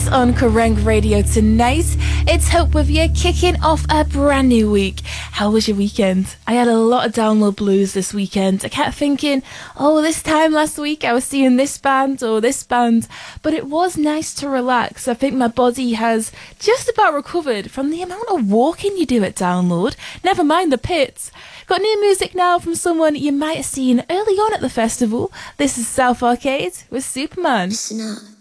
Blues on Kerrang Radio tonight. It's Hope with you, kicking off a brand new week. How was your weekend? I had a lot of download blues this weekend. I kept thinking, oh, this time last week I was seeing this band or this band, but it was nice to relax. I think my body has just about recovered from the amount of walking you do at download, never mind the pits. Got new music now from someone you might have seen early on at the festival. This is South Arcade with Superman. Listen up.